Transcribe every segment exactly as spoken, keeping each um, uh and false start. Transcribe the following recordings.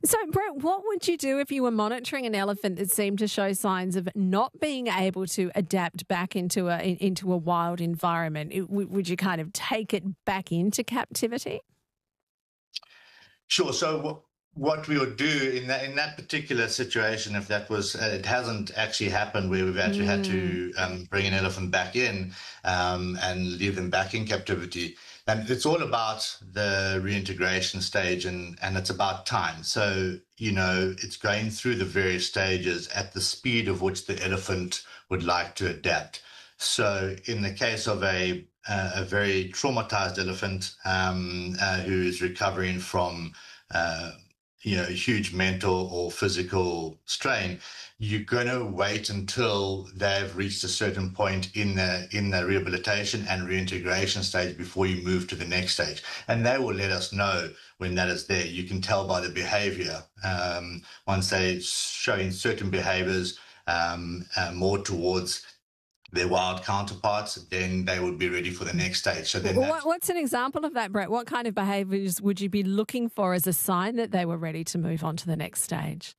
So, Brett, what would you do if you were monitoring an elephant that seemed to show signs of not being able to adapt back into a in- into a wild environment? It- w- would you kind of take it back into captivity? Sure. So what what we would do in that in that particular situation, if that was uh, it hasn't actually happened where we've actually had Mm. to um, bring an elephant back in um, and leave them back in captivity. And it's all about the reintegration stage, and and it's about time. So you know it's going through the various stages at the speed of which the elephant would like to adapt. So in the case of a uh, a very traumatized elephant um, uh, who is recovering from uh, you know huge mental or physical strain, you're going to wait until they've reached a certain point in the in the rehabilitation and reintegration stage before you move to the next stage. And they will let us know when that is there. You can tell by the behavior um, once they're showing certain behaviors um, uh, more towards their wild counterparts, then they would be ready for the next stage. So then Well, that what, what's an example of that, Brett? What kind of behaviours would you be looking for as a sign that they were ready to move on to the next stage?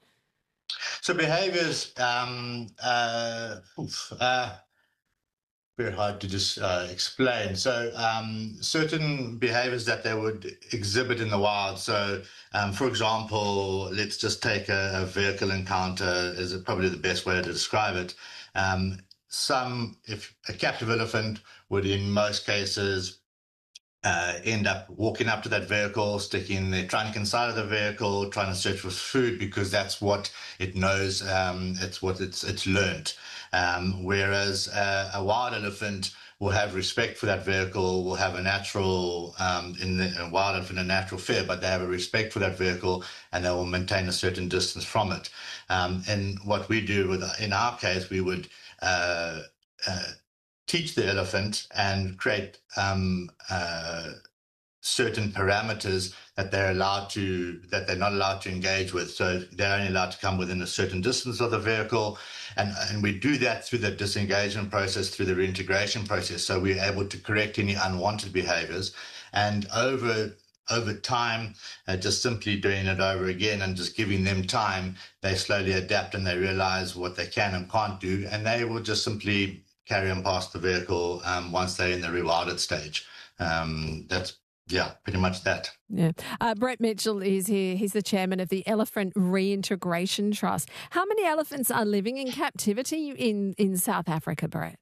so behaviors um, uh, oof, uh, very hard to just uh, explain. So um, certain behaviors that they would exhibit in the wild. So um, for example, let's just take a, a vehicle encounter is probably the best way to describe it. Um, some, if a captive elephant would in most cases uh, end up walking up to that vehicle, sticking their trunk inside of the vehicle, trying to search for food because that's what it knows. Um, it's what it's it's learned. Um, whereas uh, a wild elephant will have respect for that vehicle, will have a natural um, in the a wild elephant a natural fear, but they have a respect for that vehicle and they will maintain a certain distance from it. Um, and what we do with in our case, we would. Uh, uh, teach the elephant and create um, uh, certain parameters that they're allowed to that they're not allowed to engage with. So they're only allowed to come within a certain distance of the vehicle, and and we do that through the disengagement process, through the reintegration process. So we're able to correct any unwanted behaviors, and over over time, uh, just simply doing it over again and just giving them time, they slowly adapt and they realize what they can and can't do, and they will just simply carry on past the vehicle um, once they're in the rewilded stage. Um, that's, yeah, pretty much that. Yeah. Uh, Brett Mitchell is here. He's the chairman of the Elephant Reintegration Trust. How many elephants are living in captivity in, in South Africa, Brett?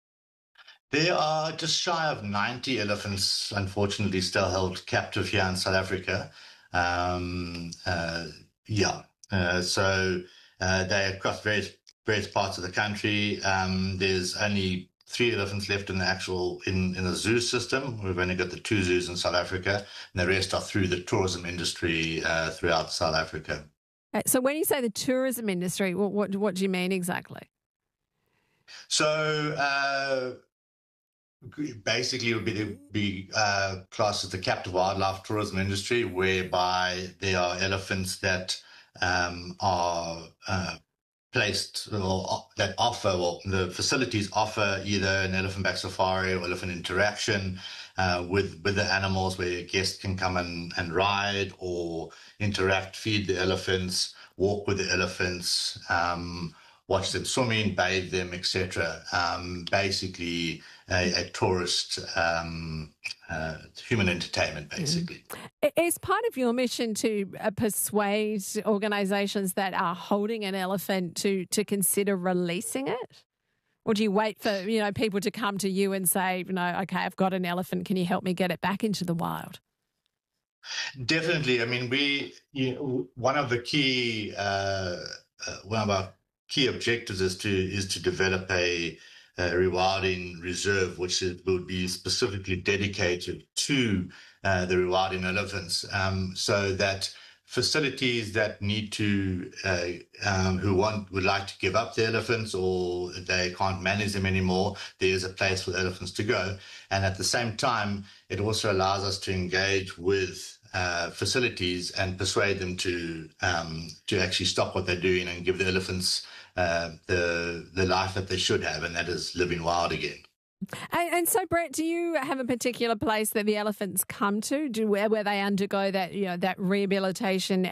There are just shy of ninety elephants, unfortunately, still held captive here in South Africa. Um, uh, yeah, uh, so uh, they're across various various parts of the country. Um, there's only three elephants left in the actual in in the zoo system. We've only got the two zoos in South Africa, and the rest are through the tourism industry uh, throughout South Africa. Uh, So when you say the tourism industry, what what, what do you mean exactly? So. Uh, Basically, it would be, be uh, classed as the captive wildlife tourism industry, whereby there are elephants that um, are uh, placed or that offer, well, the facilities offer either an elephant back safari or elephant interaction uh, with with the animals, where a guest can come and, and ride or interact, feed the elephants, walk with the elephants. Um, watch them swimming, bathe them, et cetera. Um, basically, a, a tourist um, uh, human entertainment, basically. Mm. Is part of your mission to uh, persuade organisations that are holding an elephant to to consider releasing it? Or do you wait for, you know, people to come to you and say, you know, okay, I've got an elephant, can you help me get it back into the wild? Definitely. I mean, we you know, one of the key uh, uh, one of our key objectives is to is to develop a, a rewilding reserve, which is, will be specifically dedicated to uh, the rewilding elephants, um, so that facilities that need to uh, um, who want would like to give up the elephants or they can't manage them anymore, there's a place for the elephants to go. And at the same time, it also allows us to engage with uh, facilities and persuade them to um, to actually stop what they're doing and give the elephants uh, the the life that they should have, and that is living wild again. And, and so, Brett, do you have a particular place that the elephants come to, do where, where they undergo that, you know, that rehabilitation